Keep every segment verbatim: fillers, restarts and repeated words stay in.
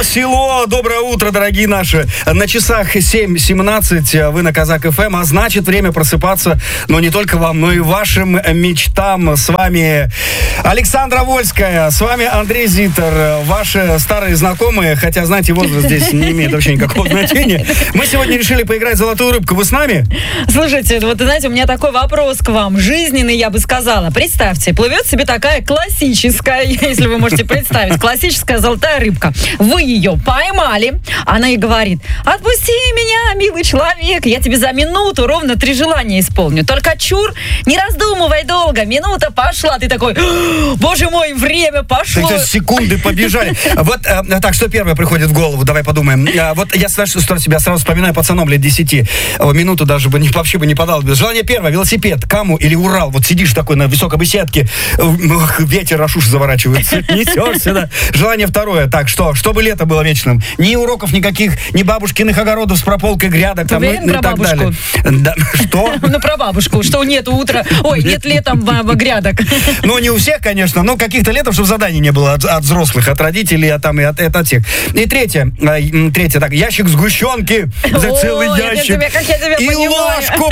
Алло, село, доброе утро, дорогие наши. На часах семь семнадцать, вы на Казак эф эм, а значит, время просыпаться, но не только вам, но и вашим мечтам. С вами Александра Вольская, с вами Андрей Зитер, ваши старые знакомые, хотя, знаете, возраст здесь не имеет вообще никакого значения. Мы сегодня решили поиграть в «Золотую рыбку». Вы с нами? Слушайте, вот, знаете, у меня такой вопрос к вам, жизненный, я бы сказала. Представьте, плывет себе такая классическая, если вы можете представить, классическая золотая рыбка. Вы ее поймали, она и говорит: отпусти меня, милый человек, я тебе за минуту ровно три желания исполню. Только чур, не раздумывай долго, минута пошла. Ты такой: боже мой, время пошло. Так, секунды побежали. Вот, э, так, что первое приходит в голову? Давай подумаем. Э, вот я что себя сразу вспоминаю пацаном лет десяти. Минуту даже бы не, вообще бы не подал. Желание первое: велосипед, Каму или Урал. Вот сидишь такой на высокой беседке, ветер аж уши заворачивается, несешься, да. Желание второе: так, что? Чтобы лето было вечным. Ни уроков никаких, ни бабушкиных огородов с прополкой грядок. Там, уверен, ну, и так далее. Да, что? Ну, про бабушку, что нет утра, ой, нет летом грядок. Ну, не у всех, конечно, но каких-то летов, чтобы заданий не было от, от взрослых, от родителей, а там и от, от, от всех. И третье, третье, так, ящик сгущенки за О, целый ящик. Я тебя, как я тебя и понимаю. ложку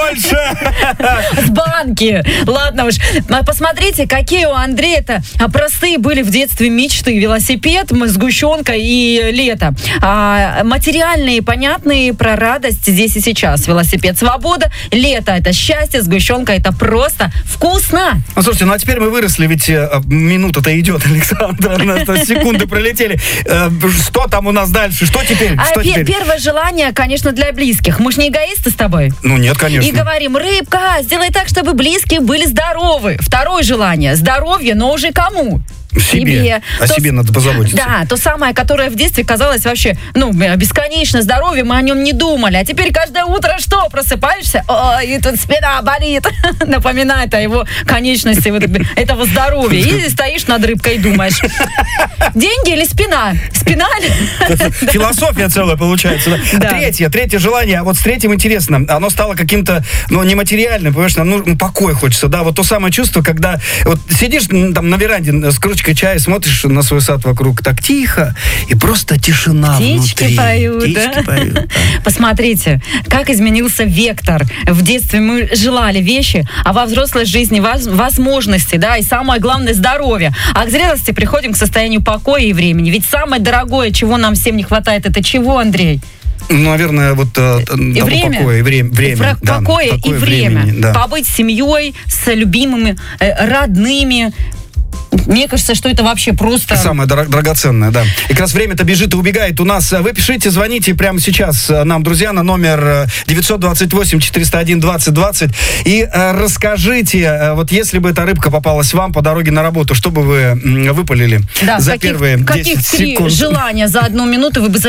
побольше. В банке. Ладно уж. Посмотрите, какие у Андрея-то простые были в детстве мечты. Велосипед, сгущенка и лето. А, материальные, понятные, про радость здесь и сейчас. Велосипед — свобода, лето — это счастье, сгущенка — это просто вкусно. Ну, слушайте, ну а теперь мы выросли, ведь э, минута-то идет, Александра, у нас секунды пролетели. Э, что там у нас дальше? Что теперь? А что пе- теперь? Первое желание, конечно, для близких. Мы же не эгоисты с тобой. Ну нет, конечно. И говорим: рыбка, сделай так, чтобы близкие были здоровы. Второе желание — здоровье, но уже кому? Себе. Себе. О То себе с... надо позаботиться. Да, то самое, которое в детстве казалось вообще, ну, бесконечно здоровье, мы о нем не думали. А теперь каждое утро что? Просыпаешься, ой, и тут спина болит. Напоминает о его конечности вот, этого здоровья. И стоишь над рыбкой и думаешь: деньги или спина? Спина ли? Философия целая получается. Да? Да. Третье, третье желание. Вот с третьим интересно. Оно стало каким-то, ну, нематериальным, понимаешь, нам ну, покой хочется, да, вот то самое чувство, когда вот сидишь там на веранде с кружкой чая, смотришь на свой сад вокруг, так тихо, и просто тишина Птички внутри. поют, Птички да? поют, да. Посмотрите, как изменился вектор. В детстве мы желали вещи, а во взрослой жизни воз- возможности, да, и самое главное — здоровье. А к зрелости приходим к состоянию покоя и времени. Ведь самое дорогое, чего нам всем не хватает, это чего, Андрей? Ну, наверное, вот э, И время. покоя, и время. время Про- да, покоя и время. времени, да. Побыть с семьей, с любимыми, э, родными. Мне кажется, что это вообще просто... Самое дорог- драгоценное, да. И как раз время-то бежит и убегает у нас. Вы пишите, звоните прямо сейчас нам, друзья, на номер девятьсот двадцать восемь четыреста один двадцать двадцать. И э, расскажите, э, вот если бы эта рыбка попалась вам по дороге на работу, что бы вы м, выпалили Да, за каких, первые каких десять три секунд? желания за одну минуту вы бы